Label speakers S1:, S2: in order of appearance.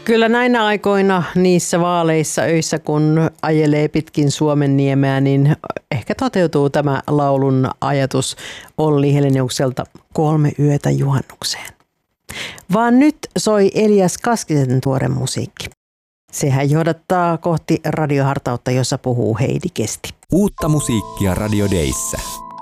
S1: Kyllä näinä aikoina niissä vaaleissa öissä, kun ajelee pitkin Suomenniemeä, niin ehkä toteutuu tämä laulun ajatus Olli Heleniukselta 3 yötä juhannukseen. Vaan nyt soi Elias Kaskisen tuore musiikki. Sehän johdattaa kohti radiohartautta, jossa puhuu Heidi Kesti.
S2: Uutta musiikkia Radio Dayssä.